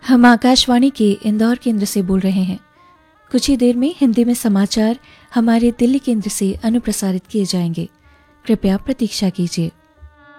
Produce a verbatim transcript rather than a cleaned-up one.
हम आकाशवाणी के इंदौर केंद्र से बोल रहे हैं। कुछ ही देर में हिंदी में समाचार हमारे दिल्ली केंद्र से अनुप्रसारित किए जाएंगे। कृपया प्रतीक्षा कीजिए।